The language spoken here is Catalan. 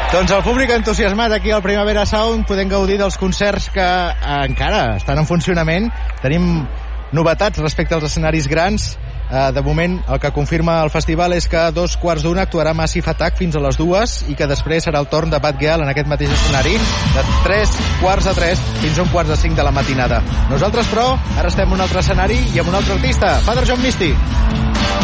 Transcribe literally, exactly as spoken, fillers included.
Doncs el públic entusiasmat aquí al Primavera Sound, podem gaudir dels concerts que encara estan en funcionament. Tenim novetats respecte als escenaris grans. Uh, de moment el que confirma el festival és que a dos quarts d'una actuarà Massive Attack fins a les dues i que després serà el torn de Bad Gyal en aquest mateix escenari de tres quarts de tres fins a un quarts de cinc de la matinada. Nosaltres, però, ara estem en un altre escenari i amb un altre artista, Father John Misty.